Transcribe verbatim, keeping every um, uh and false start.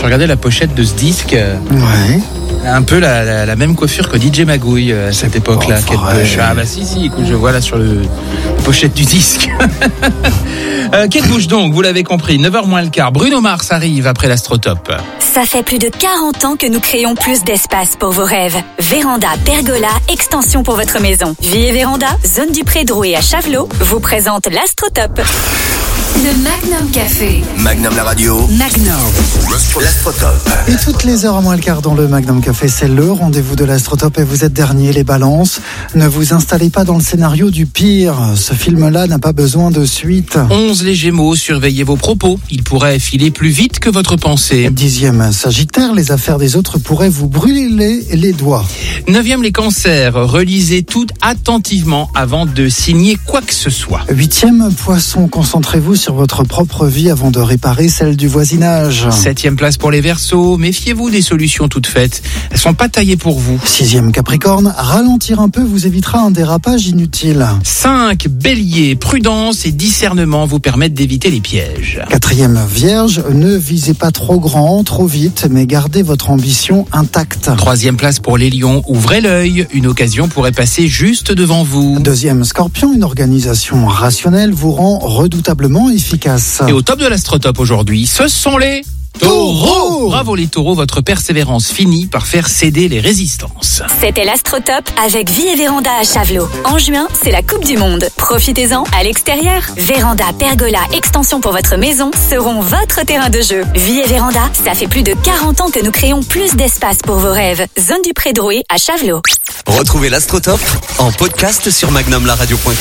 regardais la pochette de ce disque. Ouais. Un peu la, la, la même coiffure que D J Magouille à cette époque-là. Oh, Bush. Ah bah si, si, écoute, je vois là sur le la pochette du disque. euh, Kate Bush donc, vous l'avez compris, neuf heures moins le quart. Bruno Mars arrive après l'Astrotop. Ça fait plus de quarante ans que nous créons plus d'espace pour vos rêves. Véranda, pergola, extension pour votre maison. Vie et Véranda, zone du Pré-Drouet à Chavelot, vous présente l'Astrotop. Le Magnum Café. Magnum la radio. Magnum. L'Astrotop. Et toutes les heures à moins le quart dans le Magnum Café, c'est le rendez-vous de l'Astrotop et vous êtes dernier, les balances. Ne vous installez pas dans le scénario du pire. Ce film-là n'a pas besoin de suite. onze les Gémeaux, surveillez vos propos. Ils pourraient filer plus vite que votre pensée. Dixième Sagittaire, les affaires des autres pourraient vous brûler les, les doigts. Neuvième les Cancers, relisez tout attentivement avant de signer quoi que ce soit. Huitième Poisson, concentrez-vous sur votre propre vie avant de réparer celle du voisinage. Septième place pour les Verseaux, méfiez-vous des solutions toutes faites. Elles sont pas taillées pour vous. Sixième Capricorne, ralentir un peu vous évitera un dérapage inutile. cinq Bélier, prudence et discernement vous permettent d'éviter les pièges. Quatrième Vierge, ne visez pas trop grand, trop vite, mais gardez votre ambition intacte. Troisième place pour les Lions, ouvrez l'œil, une occasion pourrait passer juste devant vous. Deuxième Scorpion, une organisation rationnelle vous rend redoutablement efficace. Et au top de l'Astrotop aujourd'hui, ce sont les Taureaux. Bravo les Taureaux, votre persévérance finit par faire céder les résistances. C'était l'Astrotop avec Vie et Véranda à Chavelot. En juin, c'est la Coupe du Monde. Profitez-en à l'extérieur. Véranda, pergola, extension pour votre maison seront votre terrain de jeu. Vie et Véranda, ça fait plus de quarante ans que nous créons plus d'espace pour vos rêves. Zone du Pré-Drouet à Chavelot. Retrouvez l'Astrotop en podcast sur magnum la radio point com.